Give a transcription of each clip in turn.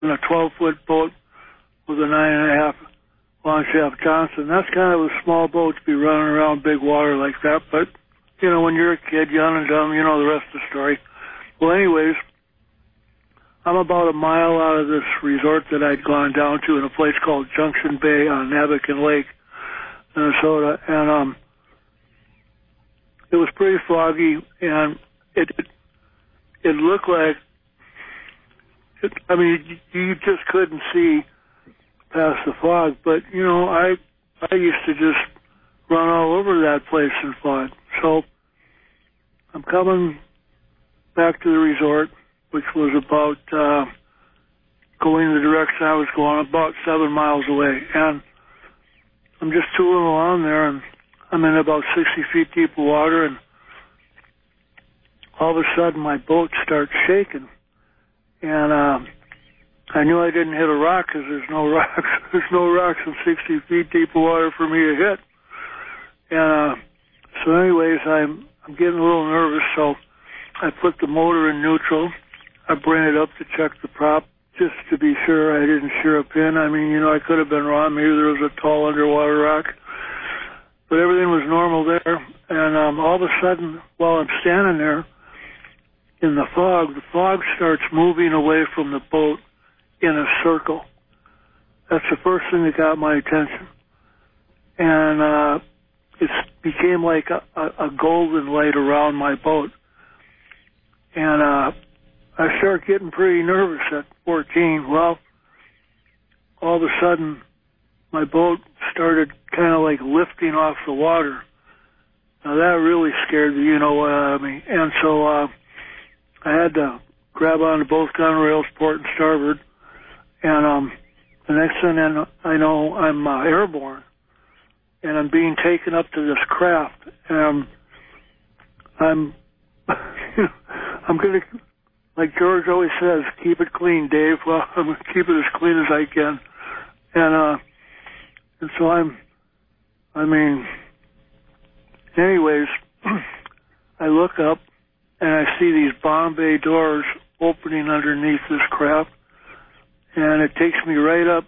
in a 12-foot boat with a 9.5 Longshaft Johnson. That's kind of a small boat to be running around big water like that. But, you know, when you're a kid, young and dumb, you know the rest of the story. Well, anyways, I'm about a mile out of this resort that I'd gone down to in a place called Junction Bay on Nabakan Lake, Minnesota. And it was pretty foggy, and it looked like, you just couldn't see past the fog. But, you know, I used to just run all over that place in fog. So I'm coming back to the resort, which was about going in the direction I was going, about 7 miles away. And I'm just tooling along there, and I'm in about 60 feet deep of water, and all of a sudden my boat starts shaking. And I knew I didn't hit a rock because there's no rocks. There's no rocks in 60 feet deep of water for me to hit. And so anyways, I'm getting a little nervous, so I put the motor in neutral. I bring it up to check the prop just to be sure I didn't shear a pin. I mean, you know, I could have been wrong. Maybe there was a tall underwater rock. But everything was normal there. And all of a sudden, while I'm standing there in the fog starts moving away from the boat in a circle. That's the first thing that got my attention. And it became like a golden light around my boat. And I started getting pretty nervous at 14. Well, all of a sudden, my boat started kind of like lifting off the water. Now, that really scared the you-know-what out of me. And so I had to grab onto both gun rails, port and starboard. And the next thing I know, I'm airborne. And I'm being taken up to this craft. And I'm going to, like George always says, keep it clean, Dave. Well, I'm going to keep it as clean as I can. And so anyways, I look up and I see these Bombay doors opening underneath this craft. And it takes me right up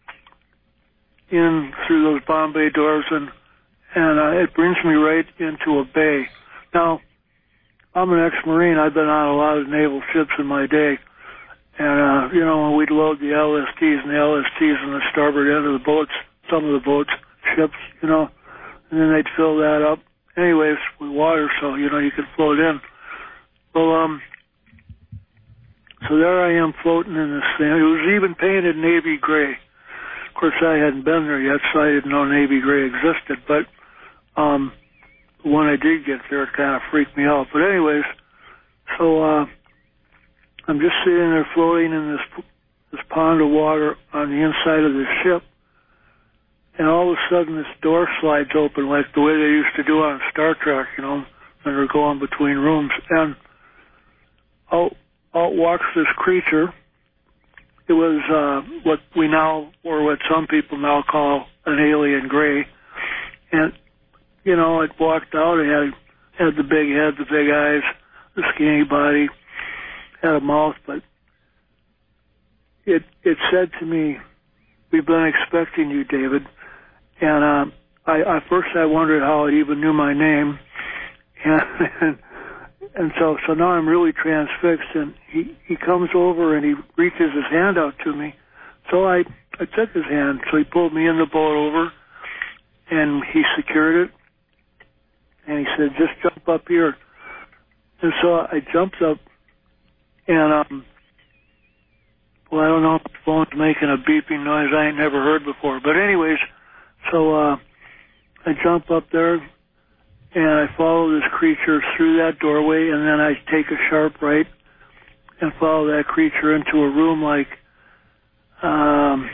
in through those Bombay doors, and it brings me right into a bay. Now, I'm an ex-Marine. I've been on a lot of naval ships in my day. And, you know, when we'd load the LSTs in the starboard end of the boats, some of the boats, ships, you know, and then they'd fill that up. Anyways, with water, so, you know, you could float in. Well, so there I am floating in this thing. It was even painted navy gray. Of course, I hadn't been there yet, so I didn't know navy gray existed. But when I did get there, it kind of freaked me out. But anyways, so I'm just sitting there floating in this pond of water on the inside of this ship. And all of a sudden, this door slides open like the way they used to do on Star Trek, you know, when they're going between rooms. And out walks this creature. It was what we now, or what some people now call an alien gray. And, you know, it walked out. It had the big head, the big eyes, the skinny body, had a mouth. But it said to me, "We've been expecting you, David." And I first wondered how it even knew my name. And so now I'm really transfixed, and he comes over and he reaches his hand out to me. So I took his hand. So he pulled me in the boat over, and he secured it. And he said, "Just jump up here." And so I jumped up, and well, I don't know if the phone's making a beeping noise I ain't never heard before. But anyways, so I jump up there, and I follow this creature through that doorway, and then I take a sharp right and follow that creature into a room like an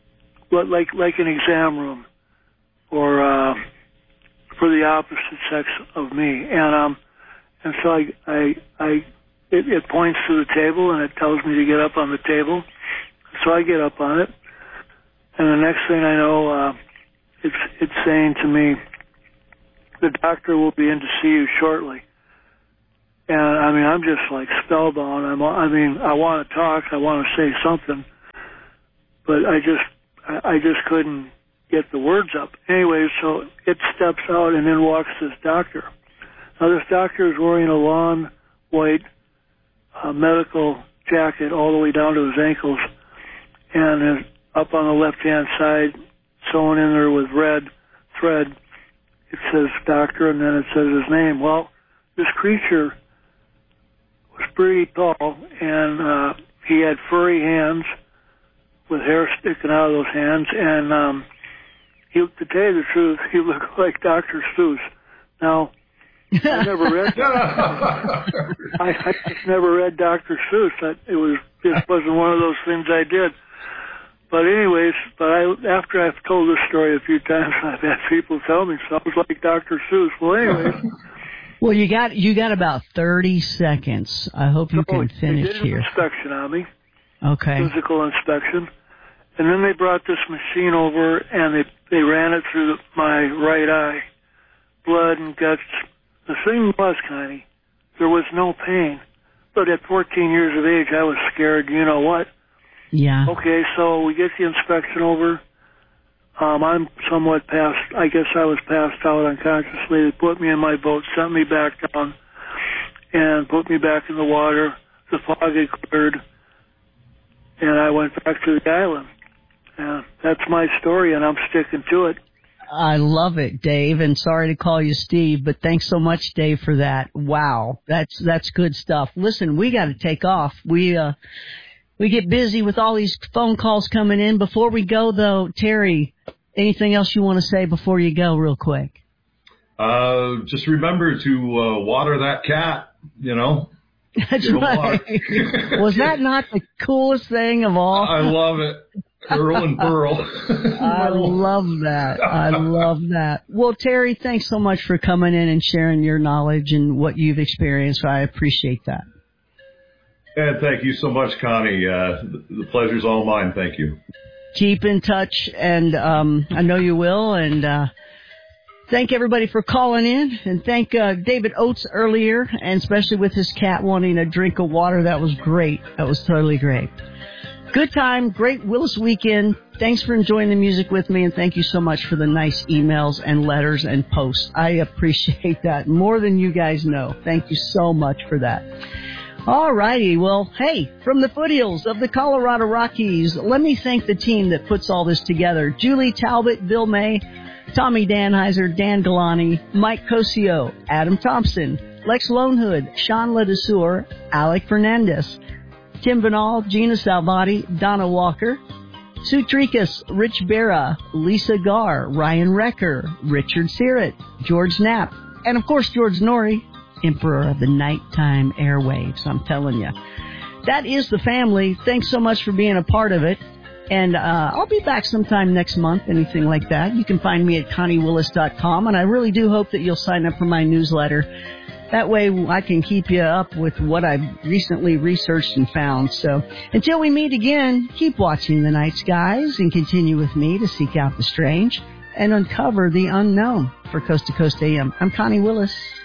exam room, or for the opposite sex of me. And so it points to the table, and it tells me to get up on the table. So I get up on it, and the next thing I know, it's saying to me, "The doctor will be in to see you shortly." And I mean, I'm just like spellbound. I want to talk. I want to say something. but I just couldn't get the words up. Anyway, so it steps out and then walks this doctor. Now this doctor is wearing a long white medical jacket all the way down to his ankles, and is up on the left-hand side, sewn in there with red thread. It says doctor, and then it says his name. Well, this creature was pretty tall, and he had furry hands with hair sticking out of those hands, and to tell you the truth, he looked like Dr. Seuss. Now, I never read I just never read Dr. Seuss. Just wasn't one of those things I did. But anyways, after I've told this story a few times, I've had people tell me sounds like Dr. Seuss. Well, anyways. Well, you got about 30 seconds. I hope you can finish they did here. An inspection on me. Okay. Physical inspection. And then they brought this machine over, and they ran it through my right eye. Blood and guts. The thing was, Connie, there was no pain. But at 14 years of age, I was scared. You know what? Yeah. Okay, so we get the inspection over. I'm somewhat I guess I was passed out unconsciously. They put me in my boat, sent me back down, and put me back in the water. The fog had cleared, and I went back to the island. That's my story, and I'm sticking to it. I love it, Dave, and sorry to call you Steve, but thanks so much, Dave, for that. Wow, that's good stuff. Listen, we got to take off. We get busy with all these phone calls coming in. Before we go, though, Terry, anything else you want to say before you go real quick? Just remember to water that cat, you know. That's right. Was that not the coolest thing of all? I love it. Earl and Pearl. I love that. I love that. Well, Terry, thanks so much for coming in and sharing your knowledge and what you've experienced. I appreciate that. And thank you so much, Connie. The pleasure's all mine. Thank you. Keep in touch, and I know you will. And thank everybody for calling in. And thank David Oates earlier, and especially with his cat wanting a drink of water. That was great. That was totally great. Good time, great Willis weekend. Thanks for enjoying the music with me, and thank you so much for the nice emails and letters and posts. I appreciate that more than you guys know. Thank you so much for that. All righty. Well, hey, from the foothills of the Colorado Rockies, let me thank the team that puts all this together. Julie Talbot, Bill May, Tommy Danheiser, Dan Galani, Mike Cosio, Adam Thompson, Lex Lonehood, Sean Ledesur, Alec Fernandez, Tim Banal, Gina Salvati, Donna Walker, Sue Trikas, Rich Berra, Lisa Garr, Ryan Recker, Richard Sirrett, George Knapp, and of course George Norrie, Emperor of the Nighttime Airwaves. I'm telling you. That is the family. Thanks so much for being a part of it. And I'll be back sometime next month, anything like that. You can find me at ConnieWillis.com, and I really do hope that you'll sign up for my newsletter. That way I can keep you up with what I've recently researched and found. So until we meet again, keep watching the night skies and continue with me to seek out the strange and uncover the unknown. For Coast to Coast AM, I'm Connie Willis.